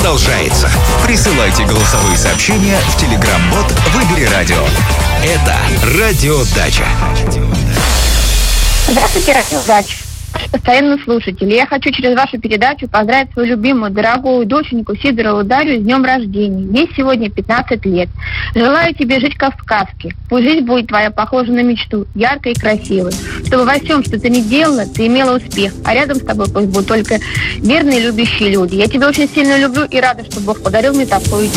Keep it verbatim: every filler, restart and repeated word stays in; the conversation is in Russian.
продолжается. Присылайте голосовые сообщения в Telegram-бот «Выбери радио». Это «Радиодача». Здравствуйте, «Радиодача». Постоянный слушатель. Я хочу через вашу передачу поздравить свою любимую, дорогую доченьку Сидорову Дарью с днем рождения. Ей сегодня пятнадцать лет. Желаю тебе жить как в сказке. Пусть жизнь будет твоя похожа на мечту, яркой и красивой. Чтобы во всем, что ты не делала, ты имела успех. А рядом с тобой пусть будут только верные, любящие люди. Я тебя очень сильно люблю и рада, что Бог подарил мне такую